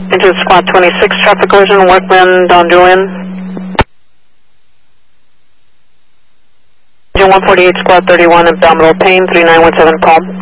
Engine squad 26, traffic collision, Workman, Don Julian. Engine 148, squad 31, abdominal pain, 3917, call.